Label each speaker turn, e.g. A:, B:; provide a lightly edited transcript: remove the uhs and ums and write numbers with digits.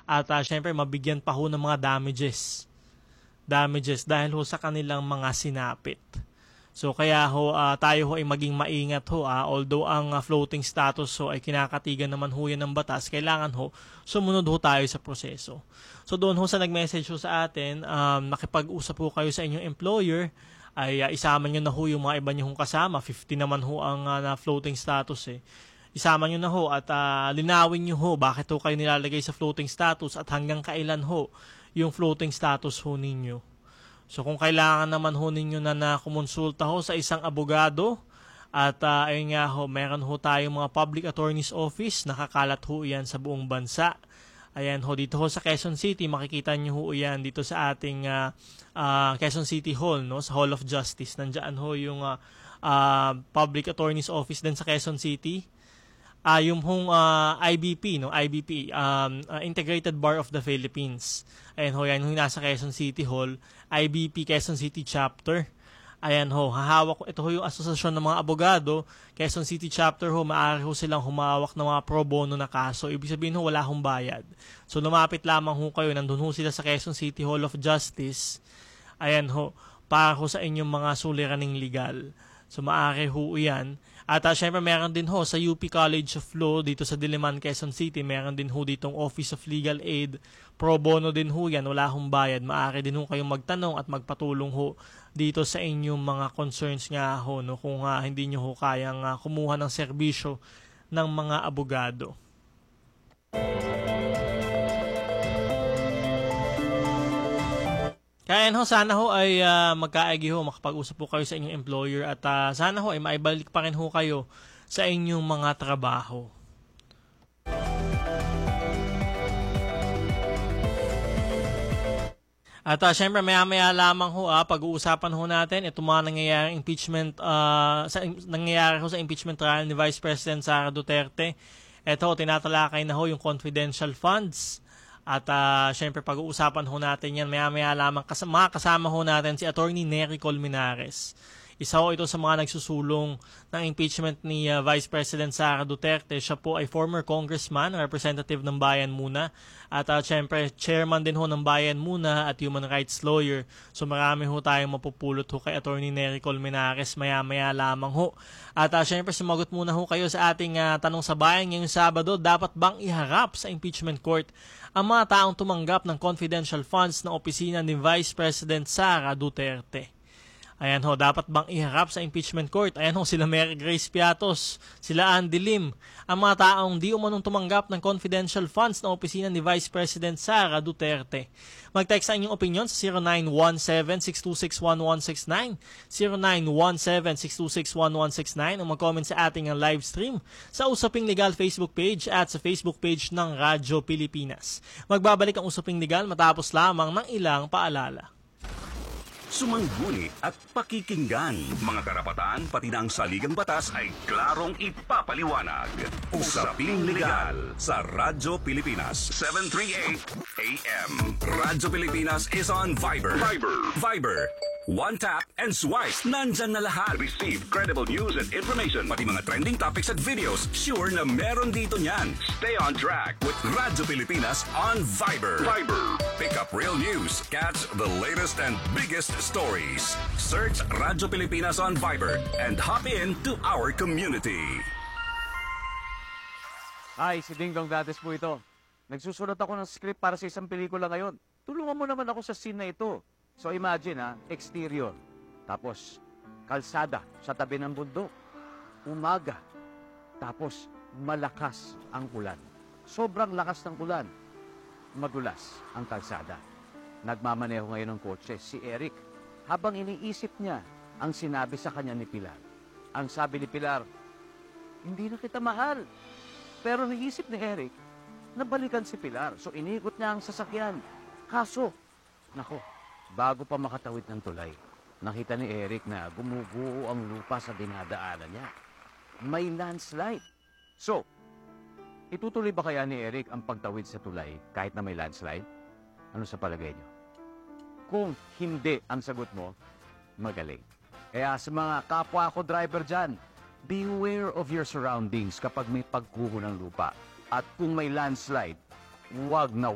A: at syempre mabigyan pa ho ng mga damages dahil ho sa kanilang mga sinapit. So kaya ho tayo ho ay maging maingat ho, although ang floating status ho ay kinakatigan naman ho yan ng batas, kailangan ho sumunod ho tayo sa proseso. So doon ho sa nag-message ho sa atin, nakipag-usap ho kayo sa inyong employer, ay isama nyo na ho yung mga iba nyo hong kasama. 50 naman ho ang na floating status Isama nyo na ho at linawin nyo ho bakit ho kayo nilalagay sa floating status at hanggang kailan ho yung floating status ho ninyo. So kung kailangan naman ho ninyo na kumonsulta ho sa isang abogado, at ayun nga ho, meron ho tayong mga public attorney's office, nakakalat ho yan sa buong bansa. Ayan ho, dito ho sa Quezon City, makikita nyo ho yan dito sa ating Quezon City Hall, no, sa Hall of Justice. Nandiyan ho yung public attorney's office din sa Quezon City. Yung hong IBP, no, IBP, Integrated Bar of the Philippines. Ayan ho, yan yung nasa Quezon City Hall, IBP Quezon City Chapter. Ayan ho, hahawak, ito ho yung asosasyon ng mga abogado, Quezon City Chapter ho, maaari ho silang humawak ng mga pro bono na kaso. Ibig sabihin ho, wala hong bayad. So lumapit lamang ho kayo, nandun ho sila sa Quezon City Hall of Justice. Ayan ho, para ho sa inyong mga suliraning legal. So maaari ho yan. At syempre meron din ho sa UP College of Law dito sa Diliman, Quezon City, meron din ho ditong Office of Legal Aid. Pro bono din ho yan, wala hong bayad. Maaari din ho kayong magtanong at magpatulong ho dito sa inyong mga concerns nga ho, no, kung hindi nyo ho kayang kumuha ng serbisyo ng mga abogado. Kaya ho, sana ho ay magkaagi ho, makapag-usap po kayo sa inyong employer at sana ho ay maibalik pa rin ho kayo sa inyong mga trabaho. At syempre maya-maya lamang ho, pag-uusapan ho natin itong mga nangyayaring impeachment, nangyayari ho sa impeachment trial ni Vice President Sara Duterte. Ito, tinatalakay na ho yung confidential funds. At syempre pag-uusapan ho natin yan maya-maya lamang. Kasama ho natin si Attorney Nery Colmenares. Isa ho ito sa mga nagsusulong ng impeachment ni Vice President Sara Duterte. Siya po ay former congressman, representative ng Bayan Muna. At syempre, chairman din ho ng Bayan Muna at human rights lawyer. So marami ho tayong mapupulot ho kay Attorney Nery Colmenares maya-maya lamang ho. At syempre, sumagot muna ho kayo sa ating tanong sa bayan ngayong Sabado. Dapat bang iharap sa impeachment court ang mga taong tumanggap ng confidential funds ng opisina ni Vice President Sara Duterte? Ayan ho, dapat bang iharap sa impeachment court? Ayan ho, sila Mary Grace Piatos, sila Andy Lim, ang mga taong di umanong tumanggap ng confidential funds ng opisina ni Vice President Sara Duterte. Mag-text ang inyong opinion sa 0917-626-1169, 0917-626-1169, o mag-comment sa ating live stream sa Usaping Legal Facebook page at sa Facebook page ng Radyo Pilipinas. Magbabalik ang Usaping Legal matapos lamang ng ilang paalala.
B: Sumangguni at pakikinggan. Mga karapatan pati na ang saligang batas ay klarong ipapaliwanag. Usaping Legal sa Radyo Pilipinas 738 AM. Radyo Pilipinas is on Viber. Viber. One tap and swipe. Nandyan na lahat. Receive credible news and information. Pati mga trending topics at videos. Sure na meron dito niyan. Stay on track with Radyo Pilipinas on Viber. Pick up real news. Catch the latest and biggest stories. Search Radyo Pilipinas on Viber and hop in to our community.
C: Hi, si Ding Dong Dates po ito. Nagsusulat ako ng script para sa isang pelikula ngayon. Tulungan mo naman ako sa scene na ito. So imagine exterior. Tapos kalsada sa tabi ng bundok. Umaga. Tapos malakas ang ulan. Sobrang lakas ng ulan. Madulas ang kalsada. Nagmamaneho ngayon ng kotse si Eric. Habang iniisip niya ang sinabi sa kanya ni Pilar. Ang sabi ni Pilar, hindi na kita mahal. Pero naisip ni Eric, nabalikan si Pilar. So inikot niya ang sasakyan. Kaso, nako, bago pa makatawid ng tulay, nakita ni Eric na gumuguho ang lupa sa dinadaanan niya. May landslide. So, itutuloy ba kaya ni Eric ang pagtawid sa tulay kahit na may landslide? Ano sa palagay niyo? Kung hindi ang sagot mo, magaling. Kaya sa mga kapwa ko driver dyan, beware of your surroundings kapag may pagguho ng lupa. At kung may landslide, huwag na